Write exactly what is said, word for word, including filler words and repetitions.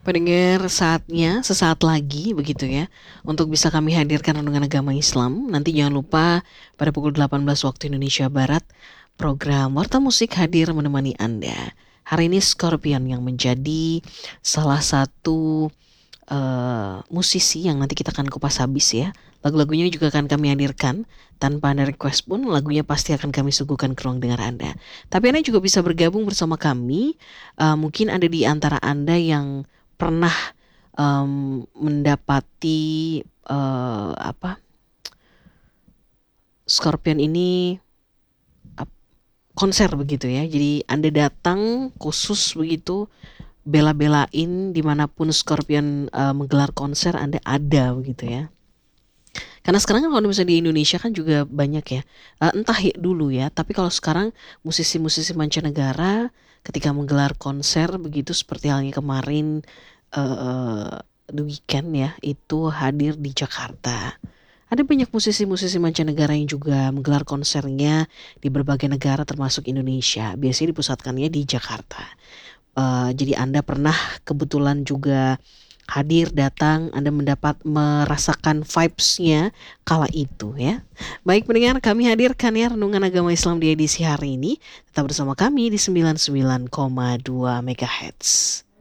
Pendengar, saatnya sesaat lagi begitu ya, untuk bisa kami hadirkan renungan agama Islam. Nanti jangan lupa pada pukul delapan belas waktu Indonesia Barat, program Warta Musik hadir menemani Anda. Hari ini Scorpion yang menjadi salah satu eh, musisi yang nanti kita akan kupas habis ya. Lagu-lagunya juga akan kami hadirkan. Tanpa Anda request pun lagunya pasti akan kami suguhkan ke ruang dengar Anda. Tapi Anda juga bisa bergabung bersama kami. Eh, mungkin ada di antara Anda yang pernah em, mendapati eh, apa Scorpion ini ap- konser begitu ya. Jadi Anda datang khusus begitu, bela-belain dimanapun Scorpion eh, menggelar konser Anda ada begitu ya. Karena sekarang kan kalau misalnya di Indonesia kan juga banyak ya, eh, entah ya dulu ya, tapi kalau sekarang musisi-musisi mancanegara ketika menggelar konser begitu seperti halnya kemarin eh The Weeknd ya, itu hadir di Jakarta. Ada banyak musisi-musisi mancanegara yang juga menggelar konsernya di berbagai negara termasuk Indonesia. Biasanya dipusatkannya di Jakarta. Eh, jadi Anda pernah kebetulan juga hadir datang, Anda mendapat merasakan vibes-nya kala itu ya. Baik pendengar, kami hadirkan ya renungan agama Islam di edisi hari ini. Tetap bersama kami di sembilan puluh sembilan koma dua MHz.